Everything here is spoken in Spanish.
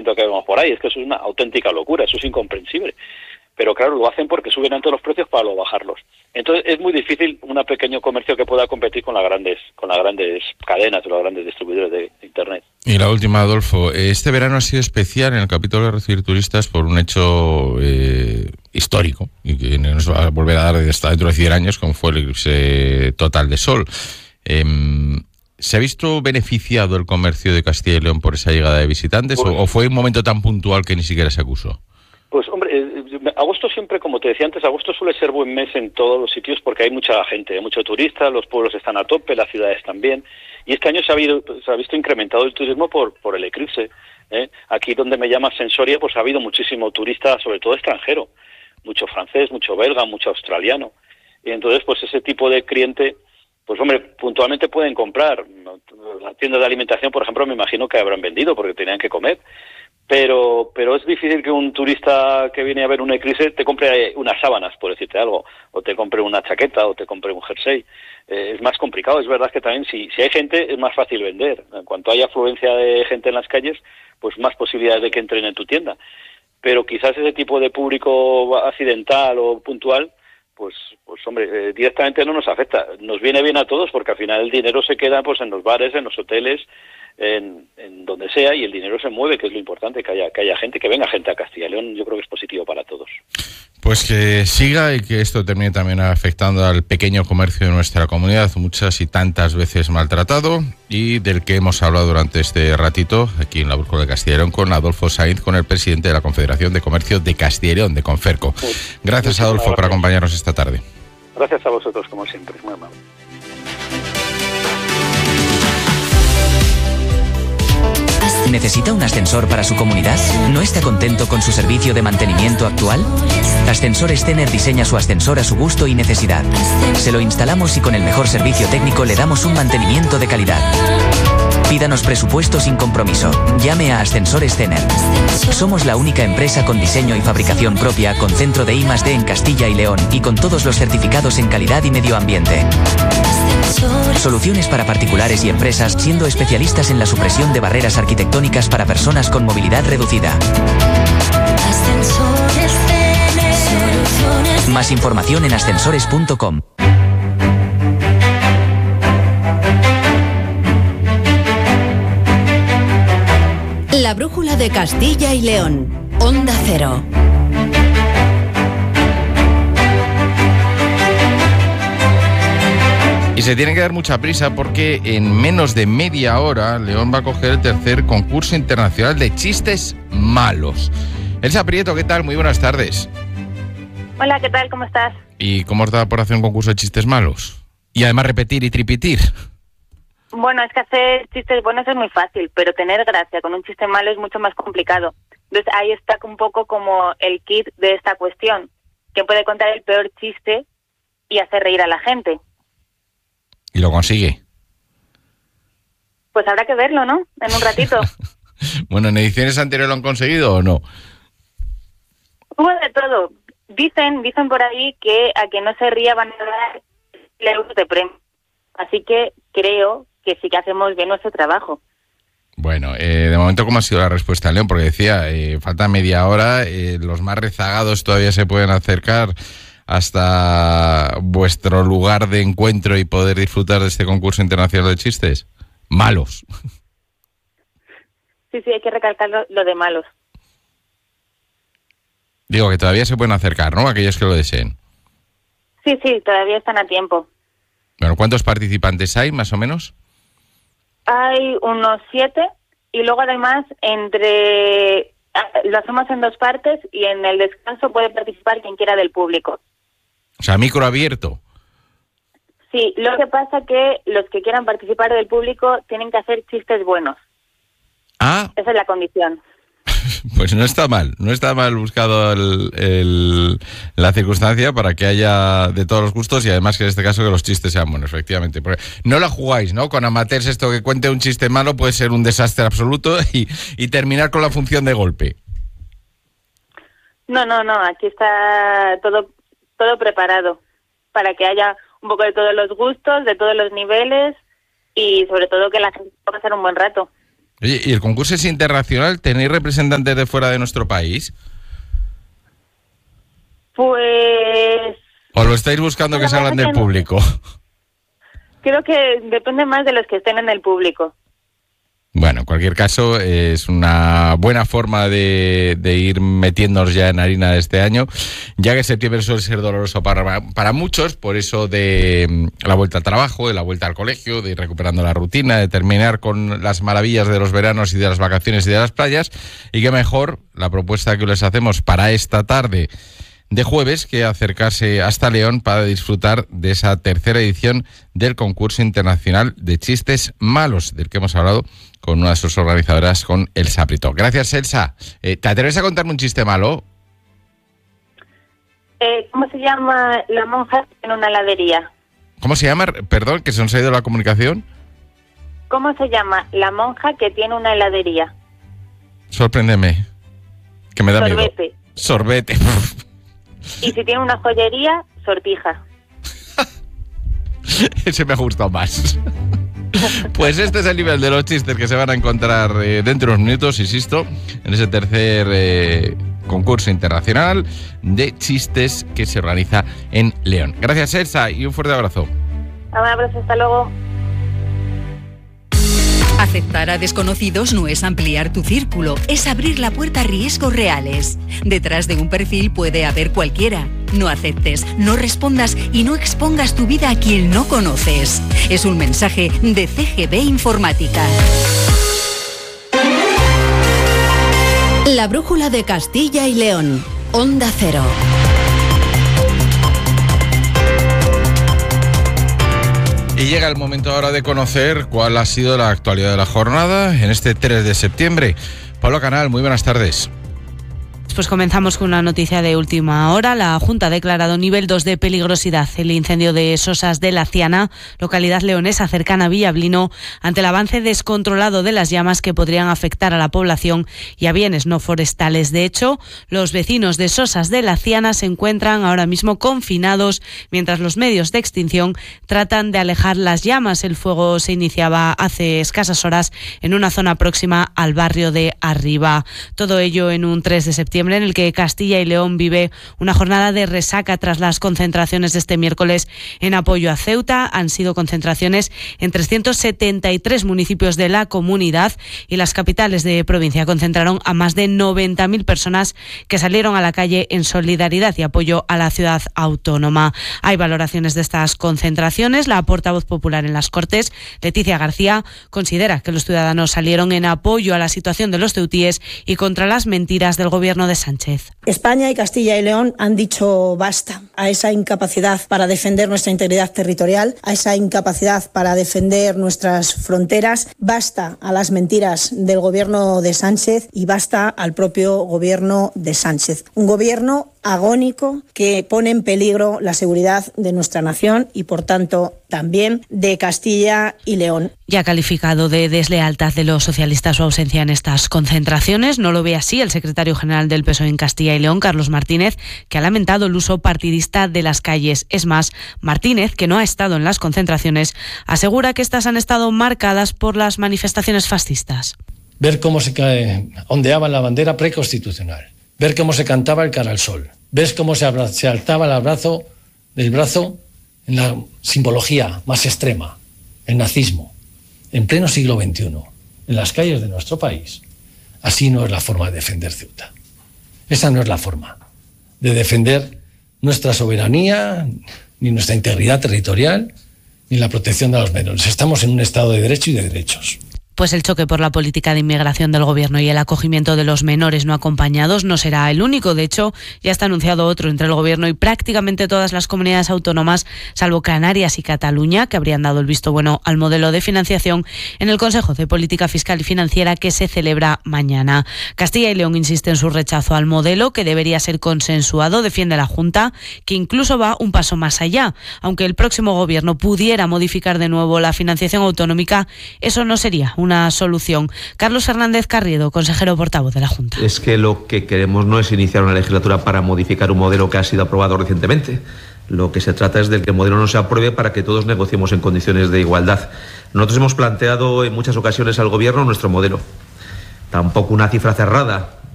5% que vemos por ahí. Es que eso es una auténtica locura, eso es incomprensible. Pero claro, lo hacen porque suben tanto los precios para luego bajarlos. Entonces es muy difícil un pequeño comercio que pueda competir con las grandes cadenas o los grandes distribuidores de Internet. Y la última, Adolfo. Este verano ha sido especial en el capítulo de recibir turistas por un hecho histórico y que nos va a volver a dar hasta dentro de 100 años, como fue el eclipse total de sol. ¿Se ha visto beneficiado el comercio de Castilla y León por esa llegada de visitantes o fue un momento tan puntual que ni siquiera se acusó? Pues hombre, agosto siempre, como te decía antes, agosto suele ser buen mes en todos los sitios porque hay mucha gente, hay mucho turista, los pueblos están a tope, las ciudades también, y este año se ha visto incrementado el turismo por el eclipse. Aquí donde me llama Sensoria, pues ha habido muchísimo turista, sobre todo extranjero, mucho francés, mucho belga, mucho australiano, y entonces pues ese tipo de cliente, pues hombre, puntualmente pueden comprar. Las tiendas de alimentación, por ejemplo, me imagino que habrán vendido porque tenían que comer. Pero es difícil que un turista que viene a ver un eclipse te compre unas sábanas, por decirte algo, o te compre una chaqueta, o te compre un jersey. Es más complicado. Es verdad que también si hay gente es más fácil vender. En cuanto haya afluencia de gente en las calles, pues más posibilidades de que entren en tu tienda. Pero quizás ese tipo de público accidental o puntual, pues hombre, directamente no nos afecta. Nos viene bien a todos porque al final el dinero se queda pues en los bares, en los hoteles, en donde sea, y el dinero se mueve, que es lo importante, que haya gente, que venga gente a Castilla y León. Yo creo que es positivo para todos. Pues que siga y que esto termine también afectando al pequeño comercio de nuestra comunidad, muchas y tantas veces maltratado, y del que hemos hablado durante este ratito aquí en la Brújula de Castilla y León con Adolfo Sainz, con el presidente de la Confederación de Comercio de Castilla y León, de Conferco. Gracias, Adolfo, por acompañarnos esta tarde. Gracias a vosotros, como siempre. Muy amable. ¿Necesita un ascensor para su comunidad? ¿No está contento con su servicio de mantenimiento actual? Ascensores Tener diseña su ascensor a su gusto y necesidad. Se lo instalamos y con el mejor servicio técnico le damos un mantenimiento de calidad. Pídanos presupuesto sin compromiso. Llame a Ascensores Tener. Somos la única empresa con diseño y fabricación propia, con centro de I+D en Castilla y León y con todos los certificados en calidad y medio ambiente. Soluciones para particulares y empresas, siendo especialistas en la supresión de barreras arquitectónicas para personas con movilidad reducida. Más información en ascensores.com. La Brújula de Castilla y León. Onda Cero. Y se tiene que dar mucha prisa porque en menos de media hora León va a coger el tercer concurso internacional de chistes malos. Elsa Prieto, ¿qué tal? Muy buenas tardes. Hola, ¿qué tal? ¿Cómo estás? ¿Y cómo os da por hacer un concurso de chistes malos? Y además repetir y tripetir. Bueno, es que hacer chistes buenos es muy fácil, pero tener gracia con un chiste malo es mucho más complicado. Entonces ahí está un poco como el kit de esta cuestión. ¿Quién puede contar el peor chiste y hacer reír a la gente? ¿Y lo consigue? Pues habrá que verlo, ¿no? En un ratito. Bueno, ¿en ediciones anteriores lo han conseguido o no? Hubo de todo. Dicen por ahí que a quien no se ría van a dar euros de premio. Así que creo que sí que hacemos bien nuestro trabajo. Bueno, de momento, ¿cómo ha sido la respuesta, León? Porque decía, falta media hora, los más rezagados todavía se pueden acercar hasta vuestro lugar de encuentro y poder disfrutar de este concurso internacional de chistes. Malos. Sí, hay que recalcar lo de malos. Digo que todavía se pueden acercar, ¿no? Aquellos que lo deseen. Sí, todavía están a tiempo. Bueno, ¿cuántos participantes hay, más o menos? Hay unos 7 y luego además lo hacemos en 2 partes y en el descanso puede participar quien quiera del público. O sea, micro abierto. Sí, lo que pasa que los que quieran participar del público tienen que hacer chistes buenos. Ah. Esa es la condición. Pues no está mal buscado la circunstancia para que haya de todos los gustos y además que en este caso que los chistes sean buenos, efectivamente. Porque no la jugáis, ¿no? Con amateurs esto que cuente un chiste malo puede ser un desastre absoluto y terminar con la función de golpe. No, aquí está todo preparado para que haya un poco de todos los gustos, de todos los niveles y sobre todo que la gente pueda pasar un buen rato. Oye, ¿y el concurso es internacional? ¿Tenéis representantes de fuera de nuestro país? Pues... ¿O lo estáis buscando que salgan del público? Creo que depende más de los que estén en el público. Bueno, en cualquier caso, es una buena forma de ir metiéndonos ya en harina de este año, ya que septiembre suele ser doloroso para muchos, por eso de la vuelta al trabajo, de la vuelta al colegio, de ir recuperando la rutina, de terminar con las maravillas de los veranos y de las vacaciones y de las playas, y qué mejor la propuesta que les hacemos para esta tarde de jueves que acercarse hasta León para disfrutar de esa tercera edición del concurso internacional de chistes malos, del que hemos hablado con una de sus organizadoras, con Elsa Prieto. Gracias, Elsa. ¿Te atreves a contarme un chiste malo? ¿Cómo se llama la monja en una heladería? ¿Cómo se llama? Perdón, que se nos ha ido la comunicación. ¿Cómo se llama la monja que tiene una heladería? Sorpréndeme, que me da miedo. Sorbete. Sorbete. Y si tiene una joyería, Sortija. Ese me ha gustado más. Pues este es el nivel de los chistes que se van a encontrar dentro de unos minutos, insisto, en ese tercer concurso internacional de chistes que se organiza en León. Gracias, Elsa, y un fuerte abrazo. Un abrazo, hasta luego. Aceptar a desconocidos no es ampliar tu círculo, es abrir la puerta a riesgos reales. Detrás de un perfil puede haber cualquiera. No aceptes, no respondas y no expongas tu vida a quien no conoces. Es un mensaje de CGB Informática. La brújula de Castilla y León. Onda Cero. Y llega el momento ahora de conocer cuál ha sido la actualidad de la jornada en este 3 de septiembre. Pablo Canal, muy buenas tardes. Pues comenzamos con una noticia de última hora. La Junta ha declarado nivel 2 de peligrosidad el incendio de Sosas de la Ciana, localidad leonesa cercana a Villablino, ante el avance descontrolado de las llamas que podrían afectar a la población y a bienes no forestales. De hecho, los vecinos de Sosas de la Ciana se encuentran ahora mismo confinados mientras los medios de extinción tratan de alejar las llamas. El fuego se iniciaba hace escasas horas en una zona próxima al barrio de Arriba. Todo ello en un 3 de septiembre en el que Castilla y León vive una jornada de resaca tras las concentraciones de este miércoles en apoyo a Ceuta. Han sido concentraciones en 373 municipios de la comunidad y las capitales de provincia concentraron a más de 90.000 personas que salieron a la calle en solidaridad y apoyo a la ciudad autónoma. Hay valoraciones de estas concentraciones. La portavoz popular en las Cortes, Leticia García, considera que los ciudadanos salieron en apoyo a la situación de los ceutíes y contra las mentiras del gobierno de Sánchez. España y Castilla y León han dicho basta a esa incapacidad para defender nuestra integridad territorial, a esa incapacidad para defender nuestras fronteras, basta a las mentiras del gobierno de Sánchez y basta al propio gobierno de Sánchez. Un gobierno agónico que pone en peligro la seguridad de nuestra nación y, por tanto, también de Castilla y León. Ya ha calificado de deslealtad de los socialistas su ausencia en estas concentraciones. No lo ve así el secretario general del PSOE en Castilla y León, Carlos Martínez, que ha lamentado el uso partidista de las calles. Es más, Martínez, que no ha estado en las concentraciones, asegura que estas han estado marcadas por las manifestaciones fascistas. Ver cómo se ondeaba la bandera preconstitucional, ver cómo se cantaba el cara al sol, ver cómo se alzaba el brazo en la simbología más extrema, el nazismo, en pleno siglo XXI, en las calles de nuestro país. Así no es la forma de defender Ceuta. Esa no es la forma de defender nuestra soberanía, ni nuestra integridad territorial, ni la protección de los menores. Estamos en un Estado de Derecho y de derechos. Pues el choque por la política de inmigración del gobierno y el acogimiento de los menores no acompañados no será el único. De hecho, ya está anunciado otro entre el gobierno y prácticamente todas las comunidades autónomas, salvo Canarias y Cataluña, que habrían dado el visto bueno al modelo de financiación en el Consejo de Política Fiscal y Financiera que se celebra mañana. Castilla y León insiste en su rechazo al modelo, que debería ser consensuado, defiende la Junta, que incluso va un paso más allá. Aunque el próximo gobierno pudiera modificar de nuevo la financiación autonómica, eso no sería una solución. Carlos Fernández Carriedo, consejero portavoz de la Junta. Es que lo que queremos no es iniciar una legislatura para modificar un modelo que ha sido aprobado recientemente. Lo que se trata es de que el modelo no se apruebe para que todos negociemos en condiciones de igualdad. Nosotros hemos planteado en muchas ocasiones al Gobierno nuestro modelo. Tampoco una cifra cerrada,